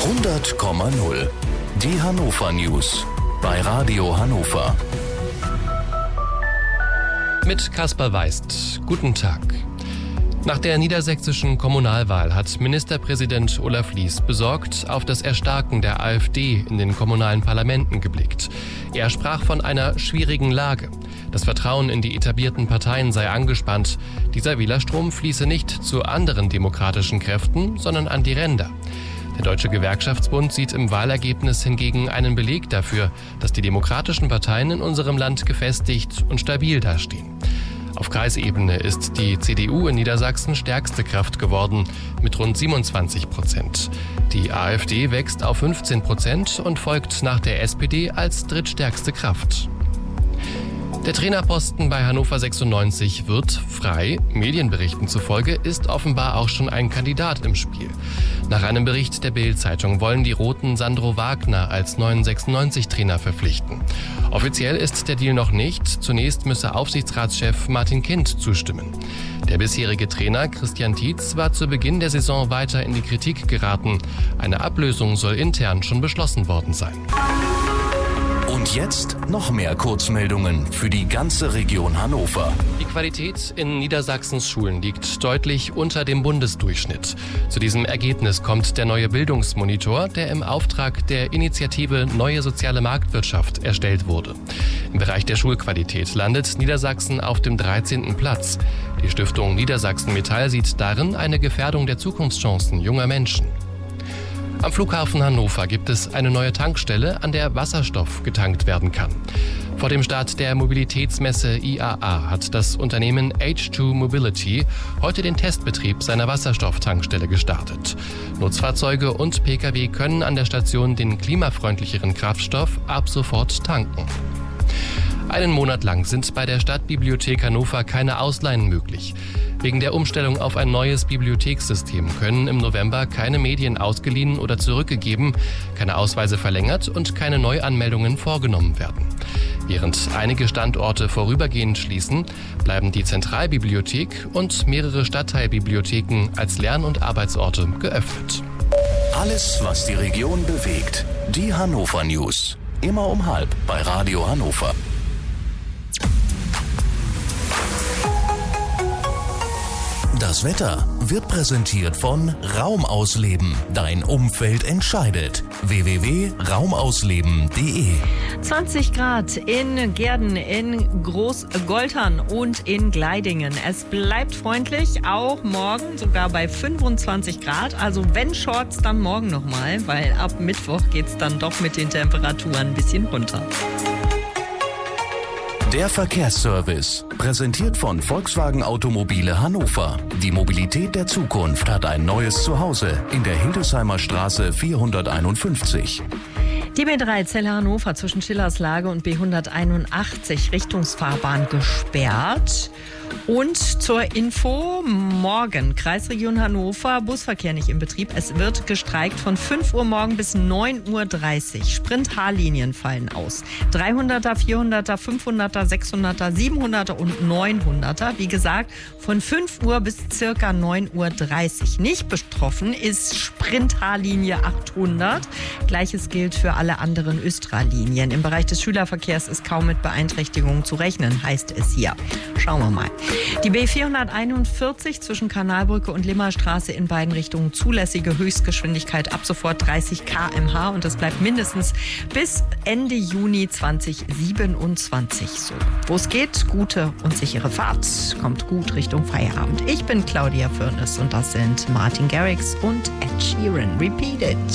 100,0. Die Hannover News bei Radio Hannover. Mit Kaspar Weist. Guten Tag. Nach der niedersächsischen Kommunalwahl hat Ministerpräsident Olaf Lies besorgt auf das Erstarken der AfD in den kommunalen Parlamenten geblickt. Er sprach von einer schwierigen Lage. Das Vertrauen in die etablierten Parteien sei angespannt. Dieser Wählerstrom fließe nicht zu anderen demokratischen Kräften, sondern an die Ränder. Der Deutsche Gewerkschaftsbund sieht im Wahlergebnis hingegen einen Beleg dafür, dass die demokratischen Parteien in unserem Land gefestigt und stabil dastehen. Auf Kreisebene ist die CDU in Niedersachsen stärkste Kraft geworden mit rund 27%. Die AfD wächst auf 15% und folgt nach der SPD als drittstärkste Kraft. Der Trainerposten bei Hannover 96 wird frei. Medienberichten zufolge ist offenbar auch schon ein Kandidat im Spiel. Nach einem Bericht der Bild-Zeitung wollen die Roten Sandro Wagner als neuen 96-Trainer verpflichten. Offiziell ist der Deal noch nicht. Zunächst müsse Aufsichtsratschef Martin Kind zustimmen. Der bisherige Trainer Christian Tietz war zu Beginn der Saison weiter in die Kritik geraten. Eine Ablösung soll intern schon beschlossen worden sein. Und jetzt noch mehr Kurzmeldungen für die ganze Region Hannover. Die Qualität in Niedersachsens Schulen liegt deutlich unter dem Bundesdurchschnitt. Zu diesem Ergebnis kommt der neue Bildungsmonitor, der im Auftrag der Initiative Neue Soziale Marktwirtschaft erstellt wurde. Im Bereich der Schulqualität landet Niedersachsen auf dem 13. Platz. Die Stiftung Niedersachsen Metall sieht darin eine Gefährdung der Zukunftschancen junger Menschen. Am Flughafen Hannover gibt es eine neue Tankstelle, an der Wasserstoff getankt werden kann. Vor dem Start der Mobilitätsmesse IAA hat das Unternehmen H2 Mobility heute den Testbetrieb seiner Wasserstofftankstelle gestartet. Nutzfahrzeuge und Pkw können an der Station den klimafreundlicheren Kraftstoff ab sofort tanken. Einen Monat lang sind bei der Stadtbibliothek Hannover keine Ausleihen möglich. Wegen der Umstellung auf ein neues Bibliothekssystem können im November keine Medien ausgeliehen oder zurückgegeben, keine Ausweise verlängert und keine Neuanmeldungen vorgenommen werden. Während einige Standorte vorübergehend schließen, bleiben die Zentralbibliothek und mehrere Stadtteilbibliotheken als Lern- und Arbeitsorte geöffnet. Alles, was die Region bewegt. Die Hannover News. Immer um 12:30 bei Radio Hannover. Das Wetter wird präsentiert von Raumausleben. Dein Umfeld entscheidet. www.raumausleben.de 20 Grad in Gehrden, in Großgoltern und in Gleidingen. Es bleibt freundlich, auch morgen sogar bei 25 Grad. Also wenn Shorts, dann morgen nochmal, weil ab Mittwoch geht's dann doch mit den Temperaturen ein bisschen runter. Der Verkehrsservice, präsentiert von Volkswagen Automobile Hannover. Die Mobilität der Zukunft hat ein neues Zuhause in der Hildesheimer Straße 451. Die B3 Celle Hannover zwischen Schillerslage und B181 Richtungsfahrbahn gesperrt. Und zur Info, morgen Kreisregion Hannover, Busverkehr nicht in Betrieb. Es wird gestreikt von 5 Uhr morgen bis 9:30 Uhr. Sprint-H-Linien fallen aus. 300er, 400er, 500er, 600er, 700er und 900er. Wie gesagt, von 5 Uhr bis circa 9:30 Uhr. Nicht betroffen ist Sprint-H-Linie 800. Gleiches gilt für alle anderen Östra-Linien. Im Bereich des Schülerverkehrs ist kaum mit Beeinträchtigungen zu rechnen, heißt es hier. Schauen wir mal. Die B441 zwischen Kanalbrücke und Limmerstraße in beiden Richtungen zulässige Höchstgeschwindigkeit ab sofort 30 km/h und das bleibt mindestens bis Ende Juni 2027 so. Wo es geht, gute und sichere Fahrt. Kommt gut Richtung Feierabend. Ich bin Claudia Fürnes und das sind Martin Garrix und Ed Sheeran. Repeat it.